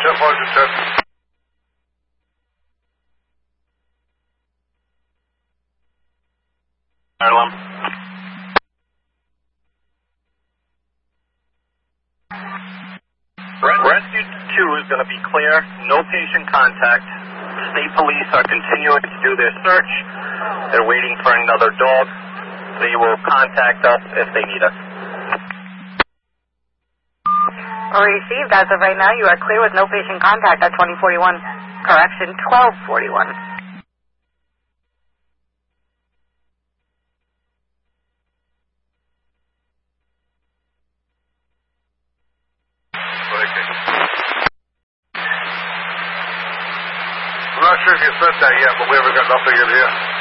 1010. Harlem. Rescue 2 is going to be clear. No patient contact. State police are continuing to do their search. They're waiting for another dog. They will contact us if they need us. Received. As of right now, you are clear with no patient contact at 2041. Correction, 1241. I'm not sure if you said that yet, but we haven't got nothing in here.